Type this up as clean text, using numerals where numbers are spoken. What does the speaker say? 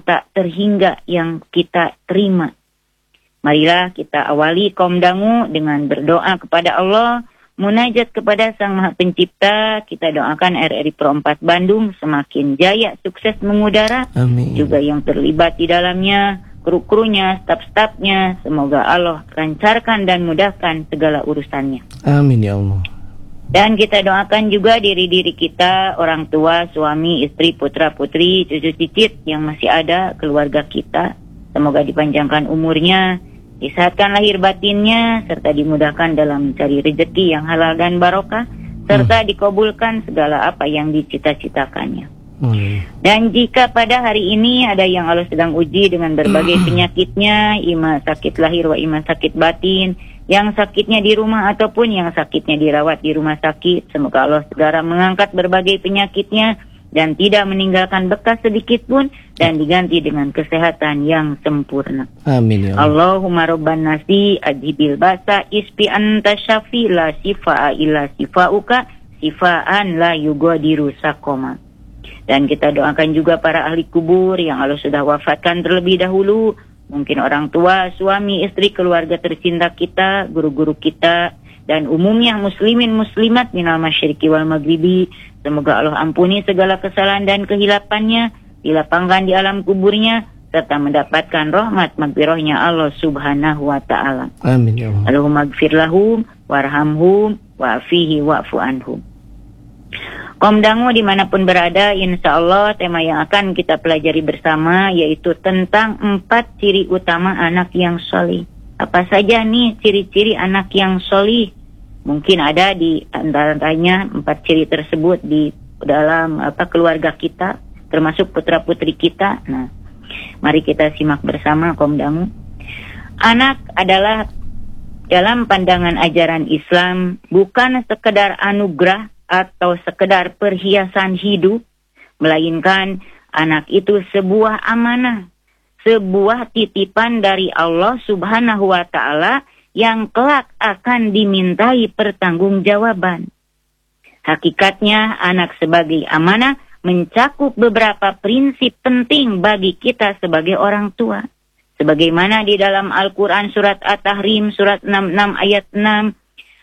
tak terhingga yang kita terima. Marilah kita awali kaum dangu dengan berdoa kepada Allah, munajat kepada Sang Maha Pencipta. Kita doakan RRI Pro 4 Bandung semakin jaya, sukses mengudara. Amin. Juga yang terlibat di dalamnya, kru-krunya, staf-stafnya, semoga Allah lancarkan dan mudahkan segala urusannya. Amin ya Allah. Dan kita doakan juga diri-diri kita, orang tua, suami, istri, putra-putri, cucu cicit yang masih ada, keluarga kita. Semoga dipanjangkan umurnya, disehatkan lahir batinnya, serta dimudahkan dalam mencari rezeki yang halal dan barokah, serta dikabulkan segala apa yang dicita-citakannya. Dan jika pada hari ini ada yang Allah sedang uji dengan berbagai penyakitnya, ima sakit lahir wa ima sakit batin, yang sakitnya di rumah ataupun yang sakitnya dirawat di rumah sakit, semoga Allah segera mengangkat berbagai penyakitnya dan tidak meninggalkan bekas sedikit pun, dan diganti dengan kesehatan yang sempurna. Amin ya Allah. Allahumma rabban nasi adhibil basa ispi anta syafi la sifa'a illa sifa'uka sifa'an la yugadiru sakoma. Dan kita doakan juga para ahli kubur yang Allah sudah wafatkan terlebih dahulu, mungkin orang tua, suami, istri, keluarga tercinta kita, guru-guru kita, dan umumnya muslimin muslimat minal masyriqi wal maghribi. Semoga Allah ampuni segala kesalahan dan kehilapannya, dilapangkan di alam kuburnya, serta mendapatkan rahmat maghfirahnya Allah subhanahu wa ta'ala. Amin ya Allah. Allahumma gfir lahum warhamhum wa'afihi wa'fu anhum. Kaum dangu dimanapun berada, insya Allah tema yang akan kita pelajari bersama yaitu tentang 4 ciri utama anak yang solih. Apa saja nih ciri-ciri anak yang solih? Mungkin ada di antaranya 4 ciri tersebut di dalam keluarga kita, termasuk putra-putri kita. Nah, mari kita simak bersama kaum dangu. Anak adalah dalam pandangan ajaran Islam bukan sekedar anugerah atau sekedar perhiasan hidup, melainkan anak itu sebuah amanah, sebuah titipan dari Allah subhanahu wa ta'ala yang kelak akan dimintai pertanggungjawaban. Hakikatnya anak sebagai amanah mencakup beberapa prinsip penting bagi kita sebagai orang tua. Sebagaimana di dalam Al-Quran surat At-Tahrim surat 66 ayat 6,